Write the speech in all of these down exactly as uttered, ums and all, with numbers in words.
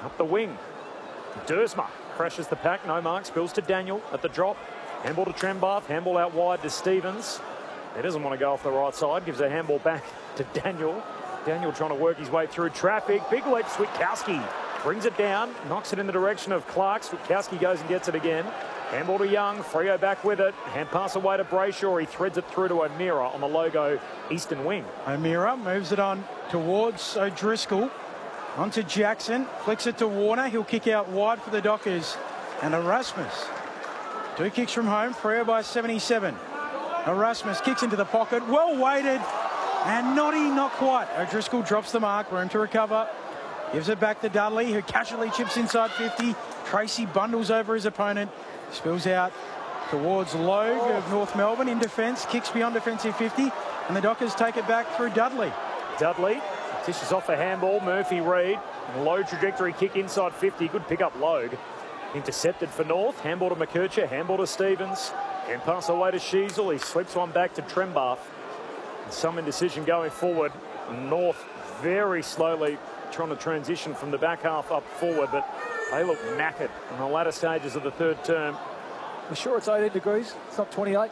Up the wing. Dersma crashes the pack. No mark. Spills to Daniel at the drop. Handball to Trembath. Handball out wide to Stevens. He doesn't want to go off the right side. Gives a handball back to Daniel. Daniel trying to work his way through traffic. Big leap. Switkowski brings it down. Knocks it in the direction of Clark. Switkowski goes and gets it again. Handball to Young. Freo back with it. Hand pass away to Brayshaw. He threads it through to O'Meara on the logo eastern wing. O'Meara moves it on towards O'Driscoll. On to Jackson. Flicks it to Warner. He'll kick out wide for the Dockers. And Erasmus. Two kicks from home. Freo by seventy-seven. Erasmus kicks into the pocket. Well weighted. And Noddy not quite. O'Driscoll drops the mark. Room to recover. Gives it back to Dudley, who casually chips inside fifty. Tracy bundles over his opponent. Spills out towards Logue of North Melbourne in defence. Kicks beyond defensive fifty. And the Dockers take it back through Dudley. Dudley dishes off the handball. Murphy Reid. Low trajectory kick inside fifty. Good pick up Logue. Intercepted for North. Handball to McKercher. Handball to Stevens. And pass away to Sheasel. He slips one back to Trembath. And some indecision going forward. North very slowly trying to transition from the back half up forward, but they look knackered in the latter stages of the third term. I'm sure it's eighteen degrees. It's not twenty-eight.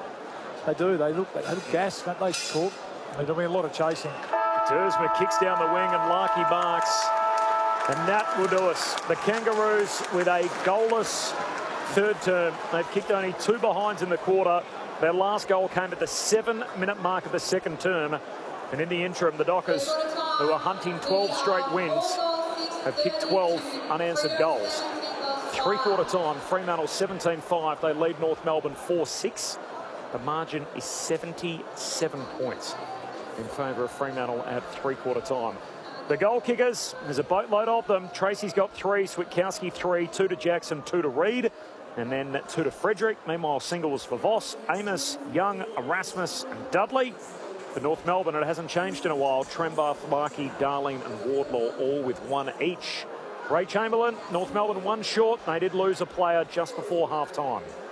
They do. They look, they look gas, don't they, Court? They're doing a lot of chasing. Dersma kicks down the wing and Larky marks. And that will do us. The Kangaroos with a goalless third term. They've kicked only two behinds in the quarter. Their last goal came at the seven-minute mark of the second term. And in the interim, the Dockers, who are hunting twelve straight wins, have kicked twelve unanswered goals. Three-quarter time, Fremantle seventeen five. They lead North Melbourne four six. The margin is seventy-seven points in favour of Fremantle at three-quarter time. The goal kickers, there's a boatload of them. Tracy's got three, Switkowski three, two to Jackson, two to Reid, and then two to Frederick. Meanwhile, singles for Voss, Amos, Young, Erasmus and Dudley. For North Melbourne, it hasn't changed in a while. Trembath, Larky, Darling and Wardlaw all with one each. Ray Chamberlain, North Melbourne one short. They did lose a player just before half-time.